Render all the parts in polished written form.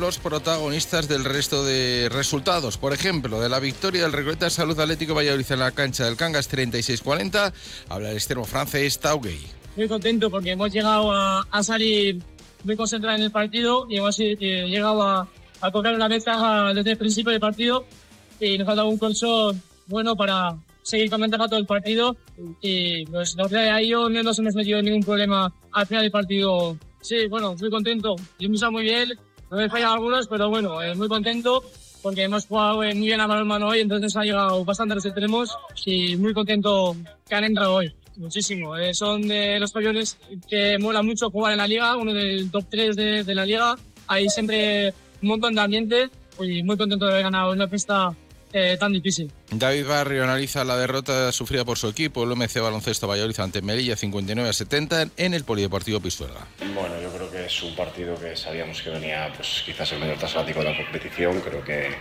los protagonistas del resto de resultados. Por ejemplo, de la victoria del Recoleta Salud Atlético Valladolid en la cancha del Cangas 36-40, habla el extremo francés Taugay. Muy contento porque hemos llegado a salir muy concentrados en el partido y hemos llegado a coger una ventaja desde el principio del partido y nos ha dado un colchón bueno para seguir con ventaja todo el partido y pues gracias a ello no nos hemos metido en ningún problema al final del partido. Sí, bueno, muy contento. Yo me he muy bien, no me he fallado algunos, pero bueno, muy contento porque hemos jugado muy bien a mano hoy, entonces ha llegado bastante los extremos y muy contento que han entrado hoy. Muchísimo. Son de los pabellones que mola mucho jugar en la liga, uno del top 3 de la liga. Hay siempre un montón de ambiente y muy contento de haber ganado una pista tan difícil. David Barrio analiza la derrota sufrida por su equipo, el MC Baloncesto Valladolid ante Melilla 59-70 en el Polideportivo Pisuerga. Bueno, yo creo que es un partido que sabíamos que venía pues quizás el mayor transatlántico de la competición. Creo que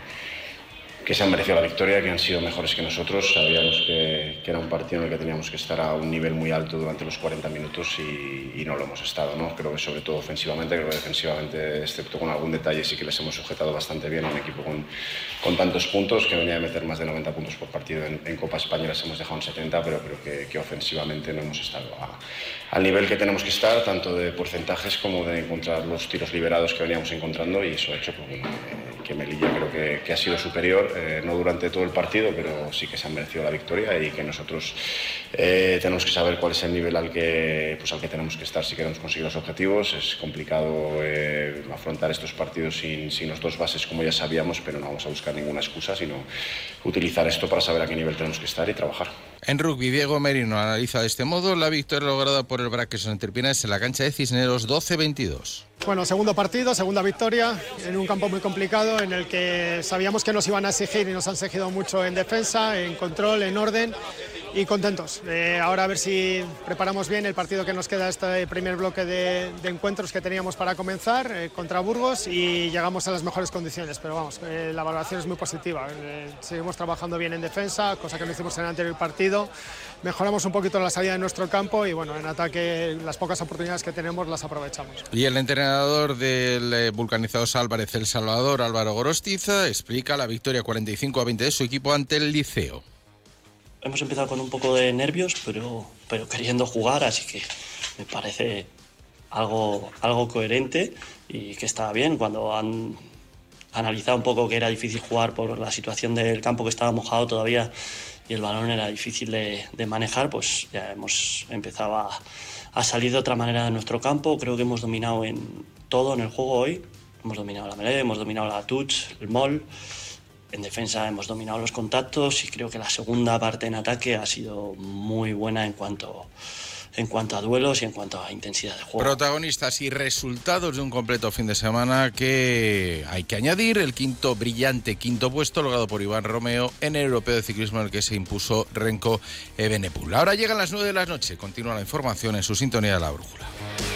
se han merecido la victoria, que han sido mejores que nosotros. Sabíamos que era un partido en el que teníamos que estar a un nivel muy alto durante los 40 minutos y no lo hemos estado, ¿no? Creo que sobre todo ofensivamente, creo que defensivamente, excepto con algún detalle, sí que les hemos sujetado bastante bien a un equipo con tantos puntos, que venía de meter más de 90 puntos por partido en Copa España. Les hemos dejado en 70, pero creo que ofensivamente no hemos estado al nivel que tenemos que estar, tanto de porcentajes como de encontrar los tiros liberados que veníamos encontrando, y eso ha hecho que Melilla creo que ha sido superior, no durante todo el partido, pero sí que se han merecido la victoria y que nosotros tenemos que saber cuál es el nivel al que tenemos que estar si queremos conseguir los objetivos. Es complicado afrontar estos partidos sin los dos bases, como ya sabíamos, pero no vamos a buscar ninguna excusa, sino utilizar esto para saber a qué nivel tenemos que estar y trabajar. En rugby, Diego Merino analiza de este modo la victoria lograda por el Braquesos Entrepiernas en la cancha de Cisneros 12-22. Bueno, segundo partido, segunda victoria, en un campo muy complicado en el que sabíamos que nos iban a exigir y nos han exigido mucho en defensa, en control, en orden, y contentos. Ahora a ver si preparamos bien el partido que nos queda, este primer bloque de encuentros que teníamos para comenzar contra Burgos, y llegamos a las mejores condiciones, pero vamos, la valoración es muy positiva. Seguimos trabajando bien en defensa, cosa que no hicimos en el anterior partido. Mejoramos un poquito la salida de nuestro campo y bueno, en ataque las pocas oportunidades que tenemos las aprovechamos. Y el entrenador del Vulcanizados Álvarez, El Salvador, Álvaro Gorostiza, explica la victoria 45-20 de su equipo ante el Liceo. Hemos empezado con un poco de nervios, pero queriendo jugar, así que me parece algo coherente y que estaba bien. Cuando han analizado un poco que era difícil jugar por la situación del campo, que estaba mojado todavía y el balón era difícil de manejar, pues ya hemos empezado a salir de otra manera de nuestro campo. Creo que hemos dominado en todo en el juego hoy. Hemos dominado la melee, hemos dominado la touch, el maul. En defensa hemos dominado los contactos y creo que la segunda parte en ataque ha sido muy buena en cuanto a duelos y en cuanto a intensidad de juego. Protagonistas y resultados de un completo fin de semana que hay que añadir: el brillante quinto puesto logrado por Iván Romeo en el Europeo de Ciclismo, en el que se impuso Renko Evenepoel. Ahora llegan las 9 de la noche, continúa la información en su sintonía de La Brújula.